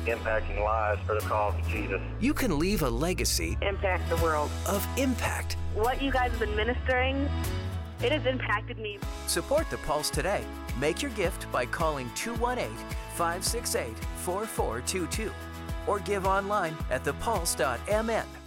impacting lives for the cause of Jesus. You can leave a legacy Impact the world. of impact. What you guys have been ministering, it has impacted me. Support the Pulse today. Make your gift by calling 218-568-4422 or give online at thepulse.mn.